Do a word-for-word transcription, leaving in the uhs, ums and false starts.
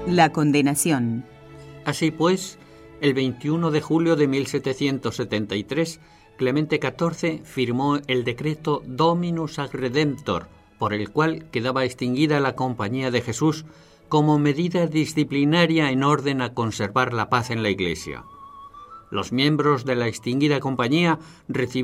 La condenación. Así pues, el veintiuno de julio de mil setecientos setenta y tres, Clemente catorce firmó el decreto Dominus ad Redemptor, por el cual quedaba extinguida la Compañía de Jesús como medida disciplinaria en orden a conservar la paz en la Iglesia. Los miembros de la extinguida compañía recibieron